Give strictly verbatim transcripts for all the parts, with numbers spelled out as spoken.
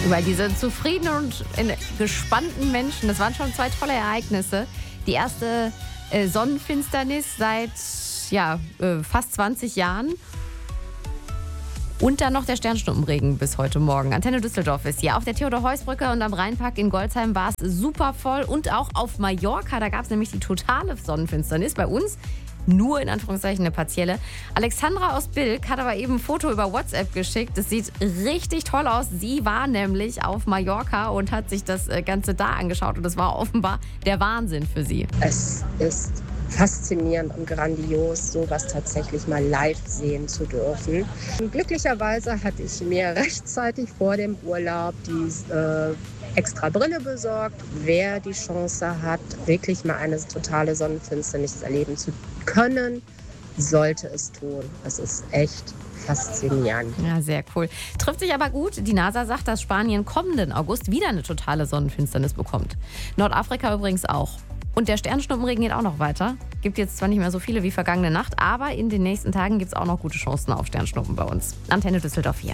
Über diese zufriedenen und gespannten Menschen. Das waren schon zwei tolle Ereignisse. Die erste äh, Sonnenfinsternis seit ja, äh, fast zwanzig Jahren. Und dann noch der Sternschnuppenregen bis heute Morgen. Antenne Düsseldorf ist hier. Auf der Theodor-Heuss-Brücke und am Rheinpark in Golzheim war es super voll. Und auch auf Mallorca, da gab es nämlich die totale Sonnenfinsternis. Bei uns nur in Anführungszeichen eine partielle. Alexandra aus Bilk hat aber eben ein Foto über WhatsApp geschickt. Das sieht richtig toll aus. Sie war nämlich auf Mallorca und hat sich das Ganze da angeschaut. Und das war offenbar der Wahnsinn für sie. Es ist faszinierend und grandios, sowas tatsächlich mal live sehen zu dürfen. Und glücklicherweise hatte ich mir rechtzeitig vor dem Urlaub die äh, extra Brille besorgt. Wer die Chance hat, wirklich mal eine totale Sonnenfinsternis erleben zu können, sollte es tun. Es ist echt faszinierend. Ja, sehr cool. Trifft sich aber gut. Die NASA sagt, dass Spanien kommenden August wieder eine totale Sonnenfinsternis bekommt. Nordafrika übrigens auch. Und der Sternschnuppenregen geht auch noch weiter. Gibt jetzt zwar nicht mehr so viele wie vergangene Nacht, aber in den nächsten Tagen gibt es auch noch gute Chancen auf Sternschnuppen bei uns. Antenne Düsseldorf hier.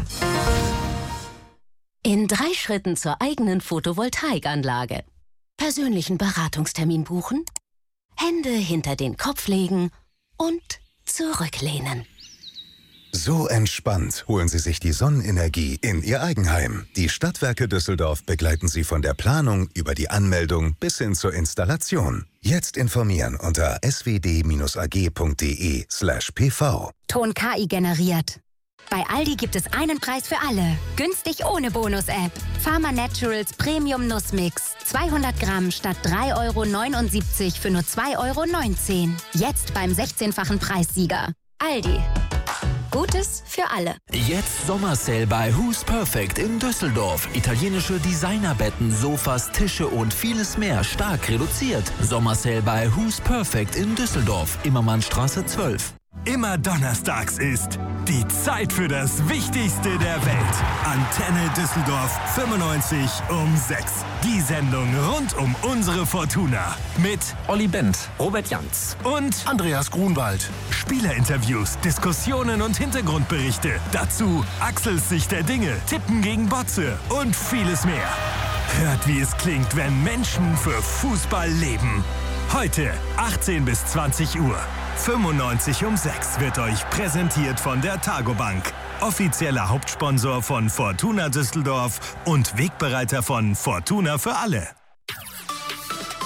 In drei Schritten zur eigenen Photovoltaikanlage. Persönlichen Beratungstermin buchen, Hände hinter den Kopf legen und zurücklehnen. So entspannt holen Sie sich die Sonnenenergie in Ihr Eigenheim. Die Stadtwerke Düsseldorf begleiten Sie von der Planung über die Anmeldung bis hin zur Installation. Jetzt informieren unter s w d Bindestrich a g punkt d e slash p v. Ton K I generiert. Bei Aldi gibt es einen Preis für alle. Günstig ohne Bonus-App. Pharma Naturals Premium Nussmix. zweihundert Gramm statt drei Euro neunundsiebzig für nur zwei Euro neunzehn. Jetzt beim sechzehnfachen Preissieger. Aldi. Gutes für alle. Jetzt Sommersale bei Who's Perfect in Düsseldorf. Italienische Designerbetten, Sofas, Tische und vieles mehr stark reduziert. Sommersale bei Who's Perfect in Düsseldorf. Immermannstraße zwölf. Immer donnerstags ist die Zeit für das Wichtigste der Welt. Antenne Düsseldorf fünfundneunzig um sechs. Die Sendung rund um unsere Fortuna. Mit Olli Bent, Robert Janz und Andreas Grunwald. Spielerinterviews, Diskussionen und Hintergrundberichte. Dazu Axels Sicht der Dinge, Tippen gegen Botze und vieles mehr. Hört, wie es klingt, wenn Menschen für Fußball leben. Heute achtzehn bis zwanzig Uhr. fünfundneunzig um sechs wird euch präsentiert von der Targobank. Offizieller Hauptsponsor von Fortuna Düsseldorf und Wegbereiter von Fortuna für alle.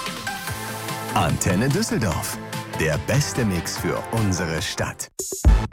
Antenne Düsseldorf. Der beste Mix für unsere Stadt.